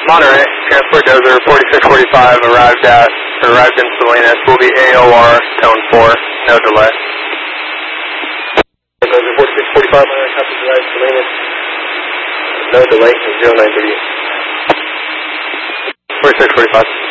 Monterey, transport dozer 4645 arrived in Salinas. Will be AOR tone 4, no delay. Dozer 4645 Monterey, copy arrived Salinas. No delay, 0930. 4645.